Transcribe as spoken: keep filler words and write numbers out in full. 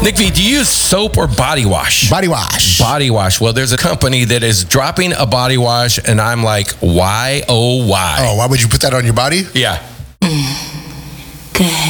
Nick V, do you use soap or body wash? Body wash. Body wash. Well, there's a company that is dropping a body wash, and I'm like, why, oh, why? Oh, why would you put that on your body? Yeah. Good.